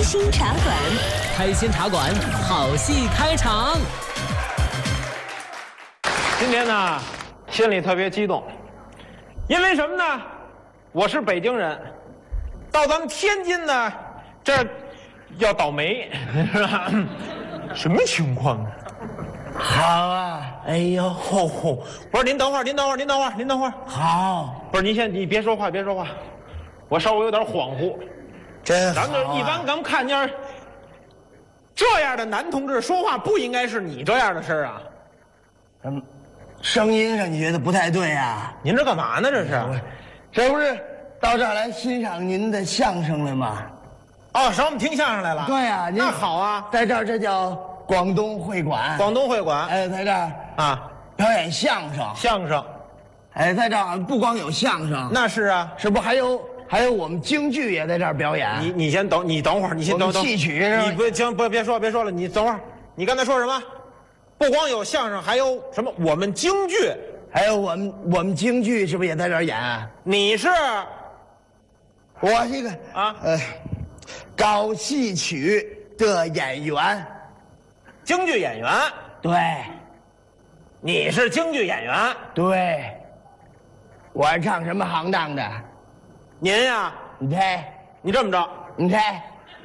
心茶馆， 开心茶馆，好戏开场。 今天呢，心里特别激动，因为什么呢？我是北京人，到咱们天津呢，这儿要倒霉，是吧？什么情况啊？ 好啊！ 哎呦，不是您等会儿，您等会儿。 好， 不是你别说话，我稍微有点恍惚。 真好、啊。 咱们一般咱们看见这样的男同志说话，不应该是你这样的事儿啊。 声音上你觉得不太对啊？ 您这干嘛呢？这是？ 这不是到这儿来欣赏您的相声来吗？ 哦，找我们听相声来了。 对啊，您那好啊， 在这儿这叫广东会馆。 广东会馆， 哎，在这儿啊表演相声。 哎， 在这儿不光有相声， 那是啊， 是不还有我们京剧也在这儿表演。 你先等，你等会儿，你先等。 戏曲是吧？ 你不行，别说了，你等会儿。你刚才说什么？不光有相声，还有什么？我们京剧， 还有我们京剧是不是也在这儿演？ 你是？ 我这个啊， 搞戏曲的演员， 京剧演员。 对， 你是京剧演员。 对，我是唱什么行当的？ 您呀， 你猜， 你这么着， 你猜，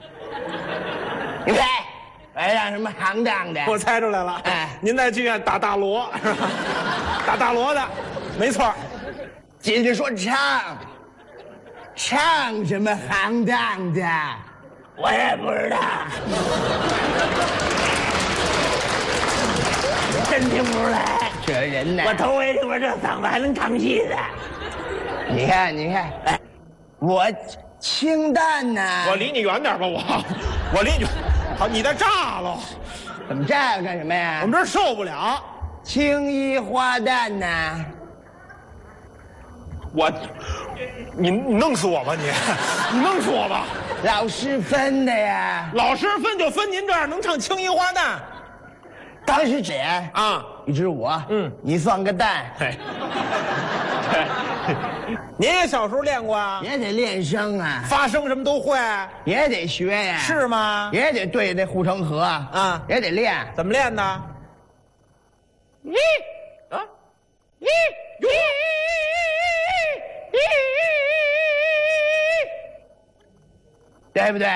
我唱什么行当的？ 我猜出来了。 哎， 您在剧院打大锣是吧？打大锣的，没错。 接着说唱什么行当的？我也不知道，真听不出来。这人呢，我头回听说这嗓子还能唱戏的。你看，哎，我清淡呢。 我离你远点吧，我离你。好，你在炸了。 怎么炸干什么呀？ 我们这儿受不了。 青衣花旦呢？ 你弄死我吧你弄死我吧！ 老师分的呀。 老师分就分您这儿能唱青衣花旦。 当时谁啊？ 你知我，你算个蛋。 嘿，您也小时候练过啊？ 也得练声啊， 发声什么都会， 也得学呀。 是吗？ 也得对那护城河啊， 也得练。 怎么练呢？ 对不对？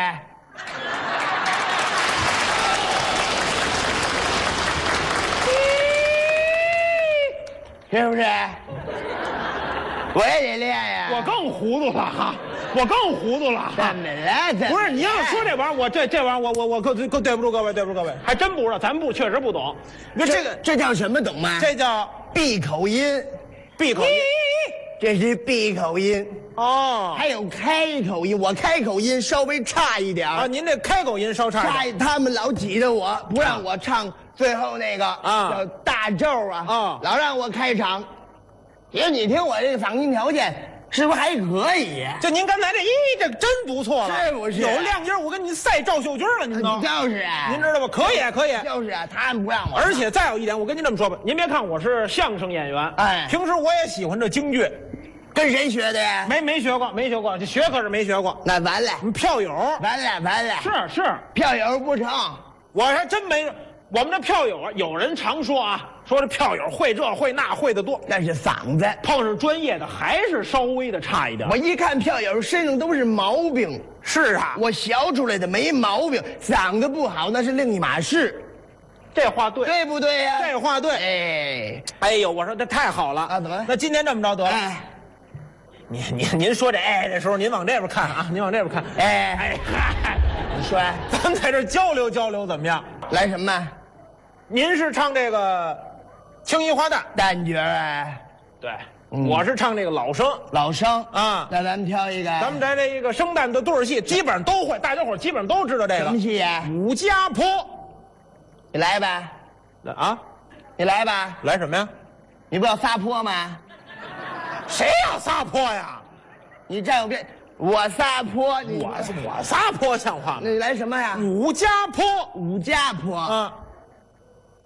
是不是？我也得练呀。 我更糊涂了。 怎么了？ 不是你要说这玩意儿，我这玩意儿，我够对不住各位，还真不知道，咱确实不懂。你说这叫什么？懂吗？ 这叫闭口音。 闭口音， 这是闭口音哦。 还有开口音，我开口音稍微差一点啊。您这开口音稍差一点。 他们老挤着我，不让我唱最后那个叫大咒啊，老让我开场。其实你听我这个嗓音条件，是不是还可以？ 就您刚才这真不错了， 是不是？ 有亮音，我跟您赛赵秀军了，您都就是啊， 您知道吧？可以。 就是啊，他们不让我。 而且再有一点，我跟您这么说吧，您别看我是相声演员， 哎， 平时我也喜欢这京剧。 跟谁学的呀？ 没学过，这学可是没学过。 那完了， 票友完了， 是票友不成， 我还真没。我们这票友啊，有人常说啊，说这票友会这会那会的多， 那是嗓子， 碰上专业的还是稍微的差一点。 我一看票友身上都是毛病。 是啊， 我学出来的没毛病，嗓子不好那是另一码事。 这话对， 对不对呀？ 这话对。哎呦，我说这太好了啊！怎么？ 那今天这么着得了。 哎， 您说这的时候，您往这边看啊，您往这边看。 哎，你说， 咱们在这交流交流怎么样？ 来什么？ 您是唱这个青衣花旦旦角啊？ 对，我是唱这个老生啊。 那咱们挑一个， 咱们在这一个生旦的对儿戏，基本上都会，大家伙基本上都知道这个什么戏呀？ 武家坡。 你来吧。 啊？ 你来吧。 来什么呀？ 你不要撒泼吗？ 谁要撒泼呀？ 你站右边，我撒泼， 我撒泼像话吗？ 那你来什么呀？ 武家坡啊。